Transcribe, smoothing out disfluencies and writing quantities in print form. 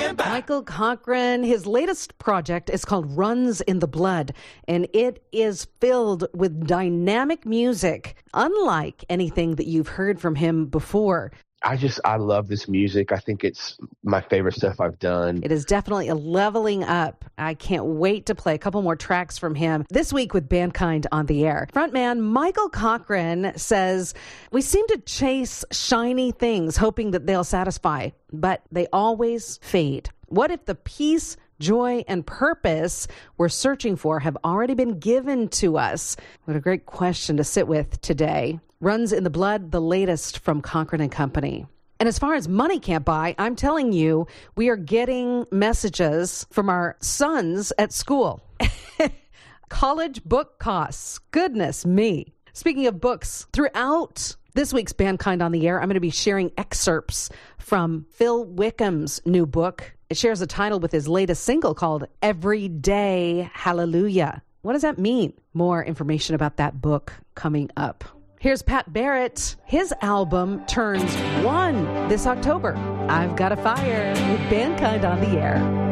Michael Cochran, his latest project is called Runs in the Blood, and it is filled with dynamic music, unlike anything that you've heard from him before. I love this music. I think it's my favorite stuff I've done. It is definitely a leveling up. I can't wait to play a couple more tracks from him this week with Bandkind on the Air. Frontman Michael Cochran says, "We seem to chase shiny things, hoping that they'll satisfy, but they always fade. What if the peace, joy, and purpose we're searching for have already been given to us?" What a great question to sit with today. Runs in the Blood, the latest from Cochran and Company. And as far as money can't buy, I'm telling you, we are getting messages from our sons at school. College book costs. Goodness me. Speaking of books, throughout this week's Bandkind on the Air, I'm going to be sharing excerpts from Phil Wickham's new book. It shares a title with his latest single called Everyday Hallelujah. What does that mean? More information about that book coming up. Here's Pat Barrett. His album turns 1 this October. I've Got a Fire with Bandkind on the Air.